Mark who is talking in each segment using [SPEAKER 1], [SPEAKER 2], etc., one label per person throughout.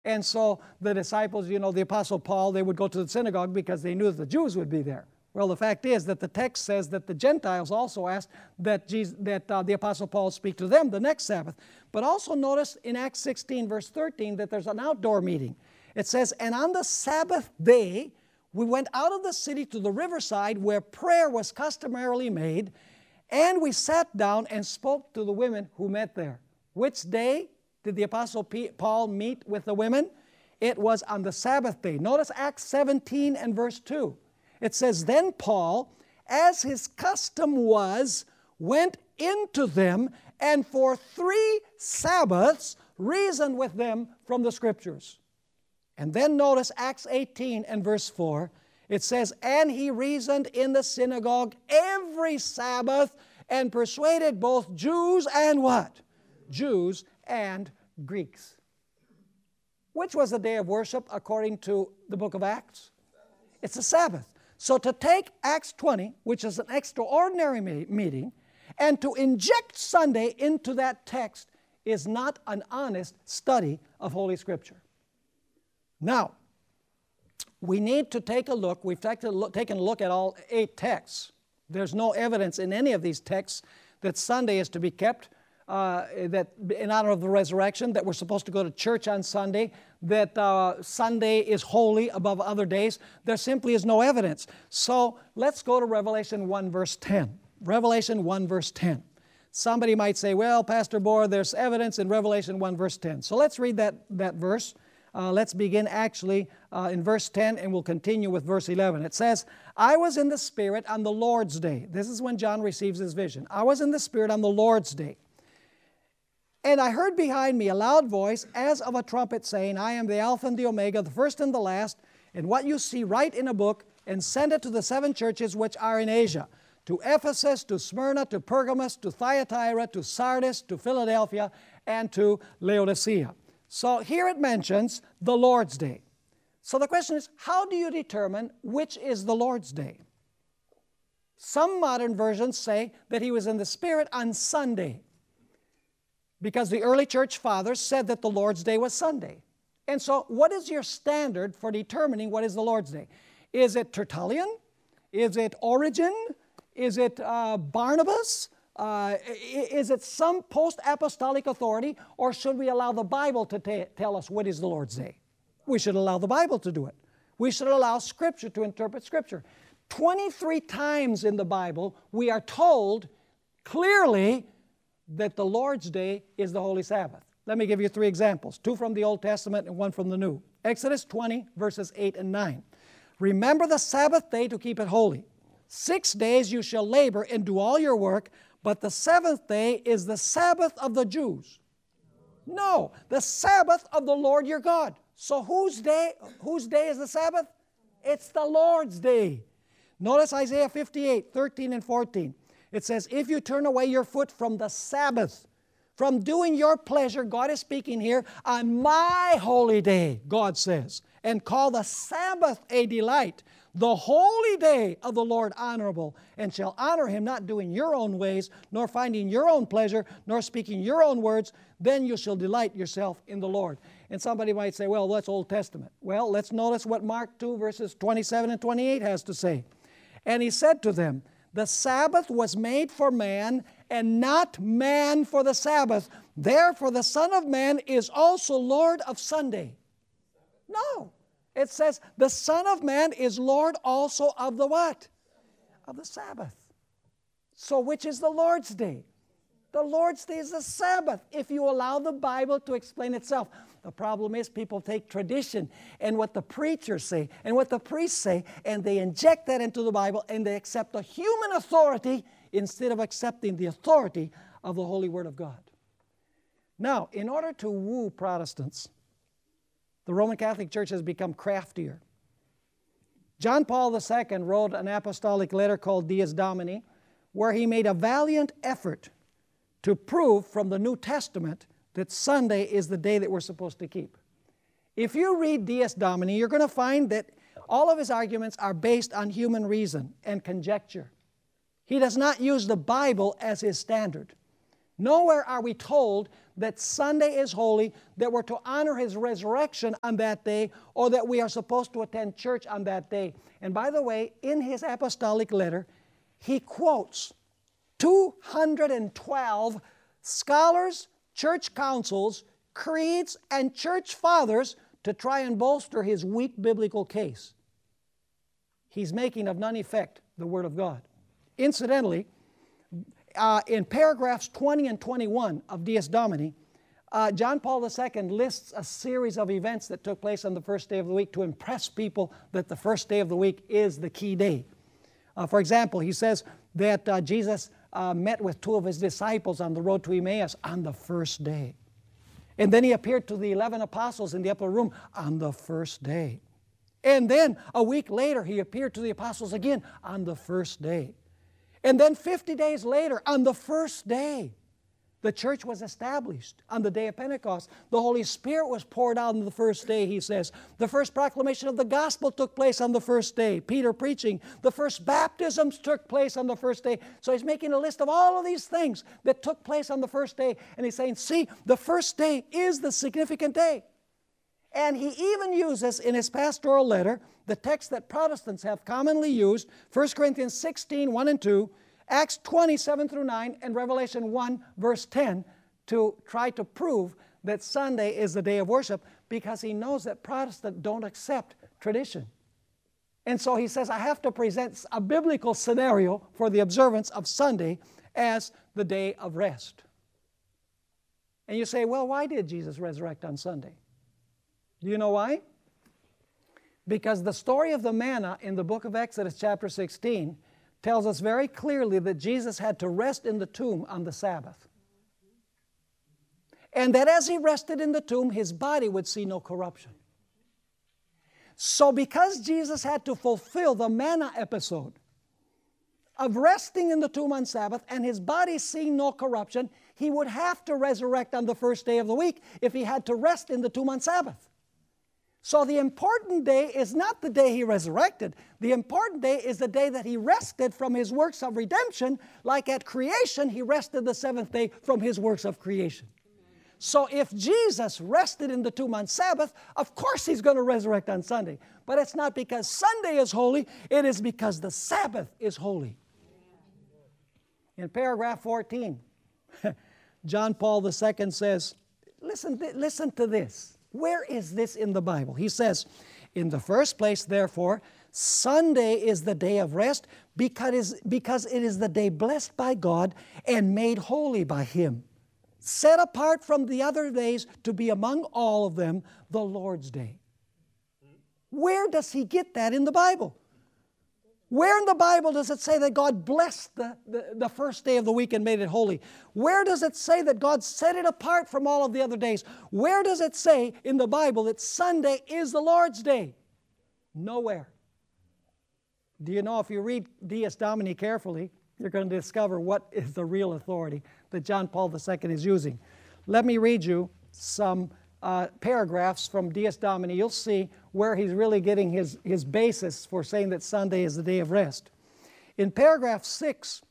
[SPEAKER 1] And so the disciples, the Apostle Paul, they would go to the synagogue because they knew that the Jews would be there. Well, the fact is that the text says that the Gentiles also asked that the Apostle Paul speak to them the next Sabbath. But also notice in Acts 16, verse 13, that there's an outdoor meeting. It says, "And on the Sabbath day, we went out of the city to the riverside where prayer was customarily made, and we sat down and spoke to the women who met there." Which day did the Apostle Paul meet with the women? It was on the Sabbath day. Notice Acts 17 and verse 2. It says, "Then Paul, as his custom was, went into them, and for 3 Sabbaths reasoned with them from the Scriptures." And then notice Acts 18 and verse 4. It says, "And he reasoned in the synagogue every Sabbath, and persuaded both Jews and" what? Jews and Greeks. Which was the day of worship according to the book of Acts? It's the Sabbath. So to take Acts 20, which is an extraordinary meeting, and to inject Sunday into that text is not an honest study of Holy Scripture. Now, we need to take a look. We've taken a look at all 8 texts. There's no evidence in any of these texts that Sunday is to be kept, that in honor of the resurrection, that we're supposed to go to church on Sunday, that Sunday is holy above other days. There simply is no evidence. So let's go to Revelation 1, verse 10. Revelation 1, verse 10. Somebody might say, "Well, Pastor Bohr, there's evidence in Revelation 1, verse 10. So let's read that verse. Let's begin actually in verse 10, and we'll continue with verse 11. It says, "I was in the Spirit on the Lord's day." This is when John receives his vision. "I was in the Spirit on the Lord's day. And I heard behind me a loud voice as of a trumpet saying, 'I am the Alpha and the Omega, the first and the last. And what you see, write in a book and send it to the 7 churches which are in Asia, to Ephesus, to Smyrna, to Pergamos, to Thyatira, to Sardis, to Philadelphia, and to Laodicea.'" So here it mentions the Lord's Day. So the question is, how do you determine which is the Lord's Day? Some modern versions say that he was in the Spirit on Sunday, because the early church fathers said that the Lord's Day was Sunday. And so what is your standard for determining what is the Lord's Day? Is it Tertullian? Is it Origen? Is it Barnabas? Is it some post-apostolic authority, or should we allow the Bible to tell us what is the Lord's Day? We should allow the Bible to do it. We should allow Scripture to interpret Scripture. 23 times in the Bible we are told clearly that the Lord's Day is the Holy Sabbath. Let me give you 3 examples, 2 from the Old Testament and 1 from the New. Exodus 20, verses 8 and 9. "Remember the Sabbath day to keep it holy. 6 days you shall labor and do all your work, but the 7th day is the Sabbath of the Jews." No, the Sabbath of the Lord your God. So whose day is the Sabbath? It's the Lord's day. Notice Isaiah 58, 13 and 14. It says, "If you turn away your foot from the Sabbath, from doing your pleasure," God is speaking here, "on my holy day," God says, "and call the Sabbath a delight, the holy day of the Lord honorable, and shall honor him, not doing your own ways, nor finding your own pleasure, nor speaking your own words, then you shall delight yourself in the Lord." And somebody might say, "Well, that's Old Testament." Well, let's notice what Mark 2, verses 27 and 28 has to say. "And he said to them, the Sabbath was made for man, and not man for the Sabbath. Therefore the Son of Man is also Lord of Sunday." No. It says the Son of Man is Lord also of the what? Of the Sabbath. So which is the Lord's Day? The Lord's Day is the Sabbath, if you allow the Bible to explain itself. The problem is people take tradition and what the preachers say and what the priests say, and they inject that into the Bible, and they accept a human authority instead of accepting the authority of the Holy Word of God. Now, in order to woo Protestants, the Roman Catholic Church has become craftier. John Paul II wrote an apostolic letter called Dies Domini, where he made a valiant effort to prove from the New Testament that Sunday is the day that we're supposed to keep. If you read Dies Domini, you're going to find that all of his arguments are based on human reason and conjecture. He does not use the Bible as his standard. Nowhere are we told that Sunday is holy, that we're to honor His resurrection on that day, or that we are supposed to attend church on that day. And by the way, in his apostolic letter, he quotes 212 scholars, church councils, creeds, and church fathers to try and bolster his weak biblical case. He's making of none effect the Word of God. Incidentally, in paragraphs 20 and 21 of Dies Domini, John Paul II lists a series of events that took place on the first day of the week to impress people that the first day of the week is the key day. For example, he says that Jesus met with 2 of his disciples on the road to Emmaus on the first day. And then he appeared to the 11 apostles in the upper room on the first day. And then a week later, he appeared to the apostles again on the first day. And then 50 days later, on the first day, the church was established on the day of Pentecost. The Holy Spirit was poured out on the first day, he says. The first proclamation of the gospel took place on the first day, Peter preaching. The first baptisms took place on the first day. So he's making a list of all of these things that took place on the first day. And he's saying, see, the first day is the significant day. And he even uses in his pastoral letter the text that Protestants have commonly used, 1 Corinthians 16, 1 and 2, Acts 20, 7 through 9, and Revelation 1, verse 10, to try to prove that Sunday is the day of worship, because he knows that Protestants don't accept tradition. And so he says, I have to present a biblical scenario for the observance of Sunday as the day of rest. And you say, well, why did Jesus resurrect on Sunday? Do you know why? Because the story of the manna in the book of Exodus chapter 16 tells us very clearly that Jesus had to rest in the tomb on the Sabbath. And that as he rested in the tomb, his body would see no corruption. So because Jesus had to fulfill the manna episode of resting in the tomb on Sabbath and his body seeing no corruption, he would have to resurrect on the first day of the week if he had to rest in the tomb on Sabbath. So the important day is not the day he resurrected. The important day is the day that he rested from his works of redemption, like at creation he rested the seventh day from his works of creation. So if Jesus rested in the tomb on Sabbath, of course he's going to resurrect on Sunday. But it's not because Sunday is holy, it is because the Sabbath is holy. In paragraph 14, John Paul II says, listen to this. Where is this in the Bible? He says, in the first place, therefore, Sunday is the day of rest because it is the day blessed by God and made holy by Him, set apart from the other days to be among all of them the Lord's day. Where does he get that in the Bible? Where in the Bible does it say that God blessed the first day of the week and made it holy? Where does it say that God set it apart from all of the other days? Where does it say in the Bible that Sunday is the Lord's day? Nowhere. Do you know, if you read Dies Domini carefully, you're going to discover what is the real authority that John Paul II is using. Let me read you some paragraphs from Dies Domini. You'll see where he's really getting his basis for saying that Sunday is the day of rest. In paragraph 6,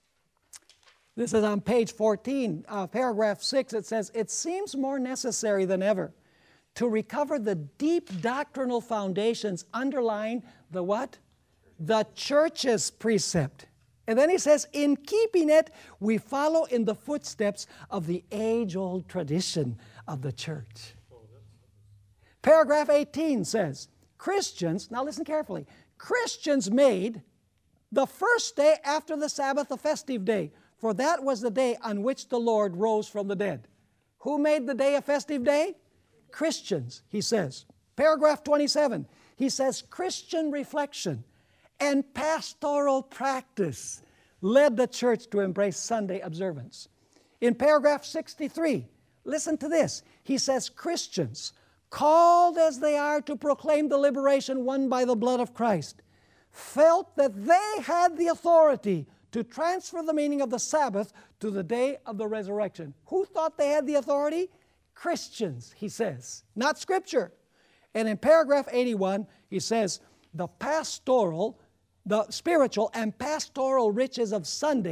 [SPEAKER 1] this is on page 14, paragraph 6, it says, it seems more necessary than ever to recover the deep doctrinal foundations underlying the what? The church's precept. And then he says, in keeping it, we follow in the footsteps of the age-old tradition of the church. Paragraph 18 says, Christians, now listen carefully, Christians made the first day after the Sabbath a festive day, for that was the day on which the Lord rose from the dead. Who made the day a festive day? Christians, he says. Paragraph 27, he says, Christian reflection and pastoral practice led the church to embrace Sunday observance. In paragraph 63, listen to this. He says, Christians, called as they are to proclaim the liberation won by the blood of Christ, felt that they had the authority to transfer the meaning of the Sabbath to the day of the resurrection. Who thought they had the authority? Christians, he says, not Scripture. And in paragraph 81, he says, the spiritual and pastoral riches of Sunday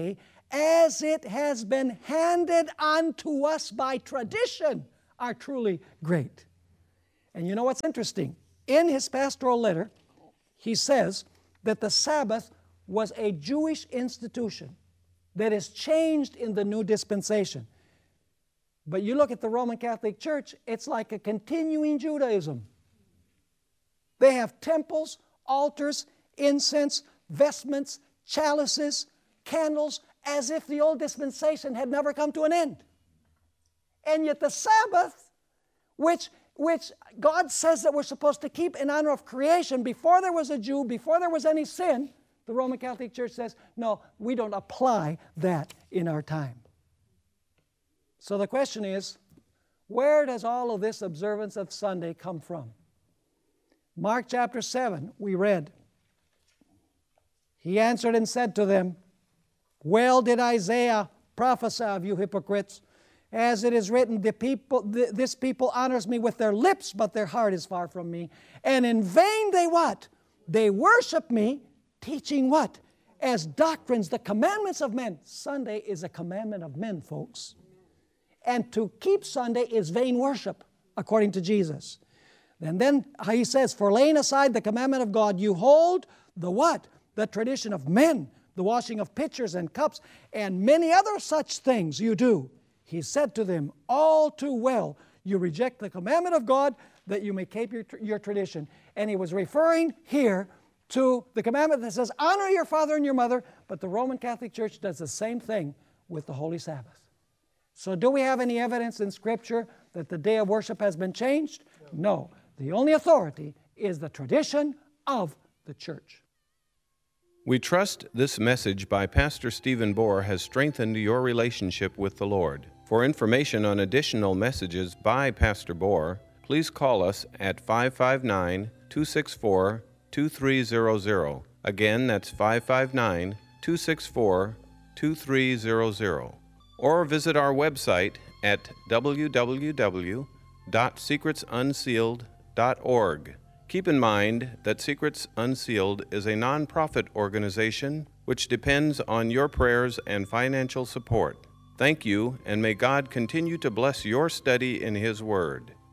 [SPEAKER 1] as it has been handed unto us by tradition, are truly great. And you know what's interesting? In his pastoral letter, he says that the Sabbath was a Jewish institution that is changed in the new dispensation. But you look at the Roman Catholic Church, it's like a continuing Judaism. They have temples, altars, incense, vestments, chalices, candles, as if the old dispensation had never come to an end. And yet the Sabbath, which God says that we're supposed to keep in honor of creation, before there was a Jew, before there was any sin, the Roman Catholic Church says, no, we don't apply that in our time. So the question is, where does all of this observance of Sunday come from? Mark chapter 7, we read, He answered and said to them, Well did Isaiah prophesy of you hypocrites, as it is written, this people honors me with their lips, but their heart is far from me. And in vain they what? They worship me, teaching what? As doctrines, the commandments of men. Sunday is a commandment of men, folks. And to keep Sunday is vain worship, according to Jesus. And then he says, For laying aside the commandment of God, you hold the what? The tradition of men, the washing of pitchers and cups, and many other such things you do. He said to them, All too well, you reject the commandment of God that you may keep your tradition. And he was referring here to the commandment that says, honor your father and your mother, but the Roman Catholic Church does the same thing with the Holy Sabbath. So do we have any evidence in Scripture that the day of worship has been changed? No. The only authority is the tradition of the church.
[SPEAKER 2] We trust this message by Pastor Stephen Bohr has strengthened your relationship with the Lord. For information on additional messages by Pastor Bohr, please call us at 559-264-2300. Again, that's 559-264-2300. Or visit our website at www.secretsunsealed.org. Keep in mind that Secrets Unsealed is a non-profit organization which depends on your prayers and financial support. Thank you, and may God continue to bless your study in His Word.